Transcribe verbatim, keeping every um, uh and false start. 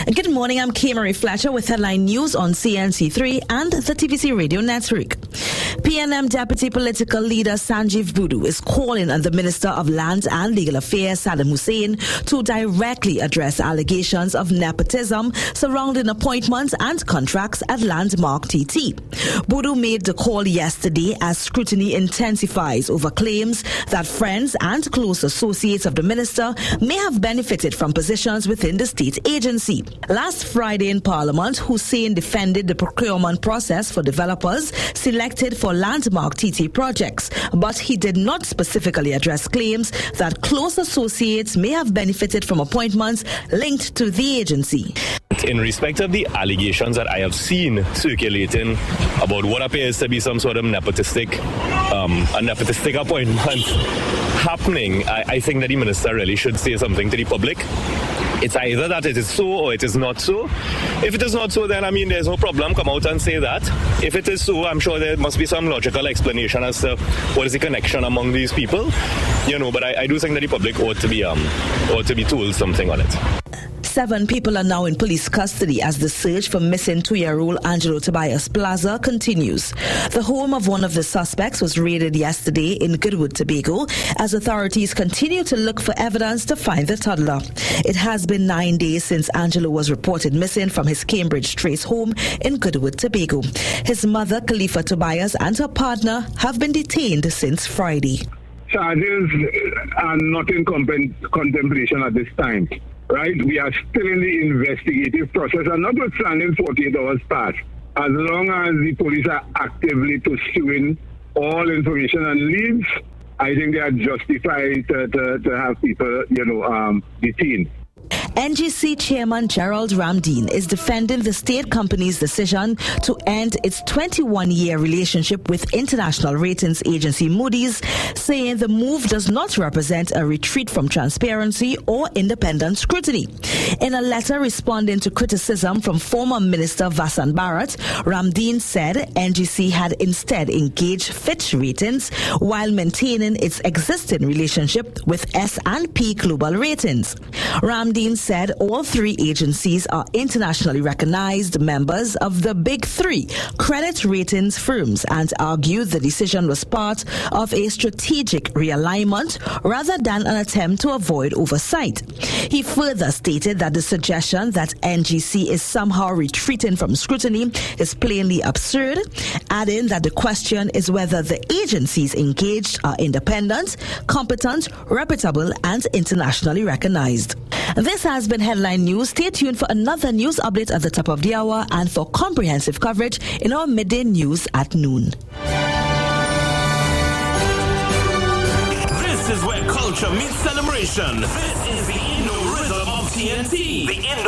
Good morning, I'm Kay Marie Fletcher with headline news on C N C three and the T V C Radio Network. P N M Deputy Political Leader Sanjeev Boodoo is calling on the Minister of Lands and Legal Affairs, Saddam Hussein, to directly address allegations of nepotism surrounding appointments and contracts at Landmark T T. Boodoo made the call yesterday as scrutiny intensifies over claims that friends and close associates of the minister may have benefited from positions within the state agency. Last Friday in Parliament, Hussein defended the procurement process for developers selected for Landmark T T projects, but he did not specifically address claims that close associates may have benefited from appointments linked to the agency. In respect of the allegations that I have seen circulating about what appears to be some sort of nepotistic, um, a nepotistic appointment happening, I, I think that the minister really should say something to the public. It's either that it is so or it is not so. If it is not so, then I mean there's no problem. Come out and say that. If it is so, I'm sure there must be some logical explanation as to what is the connection among these people. You know, but I, I do think that the public ought to be um ought to be told something on it. Seven people are now in police custody as the search for missing two-year-old Angelo Tobias Plaza continues. The home of one of the suspects was raided yesterday in Goodwood, Tobago, as authorities continue to look for evidence to find the toddler. It has been nine days since Angelo was reported missing from his Cambridge Trace home in Goodwood, Tobago. His mother, Khalifa Tobias, and her partner have been detained since Friday. Charges are not in contemplation at this time. Right, we are still in the investigative process, and notwithstanding forty-eight hours past, as long as the police are actively pursuing all information and leads, I think they are justified to, to, to have people, you know, um, detained. N G C Chairman Gerald Ramdeen is defending the state company's decision to end its twenty-one-year relationship with international ratings agency Moody's, saying the move does not represent a retreat from transparency or independent scrutiny. In a letter responding to criticism from former Minister Vasant Bharat, Ramdeen said N G C had instead engaged Fitch Ratings while maintaining its existing relationship with S and P Global Ratings. Ramdeen said all three agencies are internationally recognized members of the Big Three credit ratings firms and argued the decision was part of a strategic realignment rather than an attempt to avoid oversight. He further stated that the suggestion that N G C is somehow retreating from scrutiny is plainly absurd, adding that the question is whether the agencies engaged are independent, competent, reputable, and internationally recognized. This has been Headline News. Stay tuned for another news update at the top of the hour and for comprehensive coverage in our midday news at noon. This is where culture meets celebration. This is the Indo Rhythm of T N T. The Indo